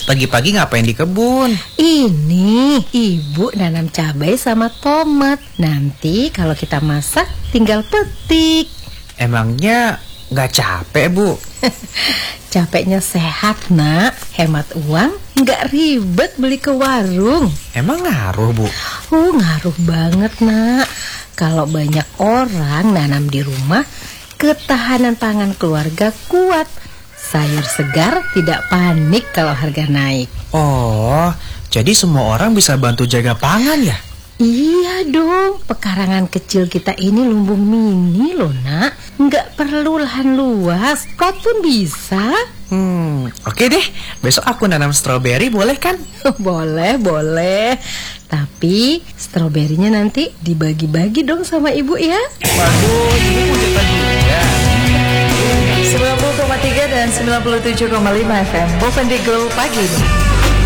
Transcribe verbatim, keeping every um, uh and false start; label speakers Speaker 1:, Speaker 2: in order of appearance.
Speaker 1: pagi-pagi ngapain di kebun?
Speaker 2: Ini ibu nanam cabai sama tomat. Nanti kalau kita masak tinggal petik.
Speaker 1: Emangnya nggak capek, Bu?
Speaker 2: Capeknya sehat, nak. Hemat uang, nggak ribet beli ke warung.
Speaker 1: Emang ngaruh, Bu?
Speaker 2: Oh, ngaruh banget, nak. Kalau banyak orang nanam di rumah, ketahanan pangan keluarga kuat. Sayur segar, tidak panik kalau harga naik.
Speaker 1: Oh, jadi semua orang bisa bantu jaga pangan ya?
Speaker 2: Iya dong, pekarangan kecil kita ini lumbung mini loh, nak. Nggak perlu lahan luas, pot pun bisa.
Speaker 1: Hmm, oke deh. Besok aku nanam stroberi, boleh kan?
Speaker 2: Boleh, boleh. Tapi stroberinya nanti dibagi-bagi dong sama ibu ya.
Speaker 1: Waduh, ibu punya juga.
Speaker 3: sembilan puluh koma tiga dan sembilan puluh tujuh koma lima F M Bovendigul pagi.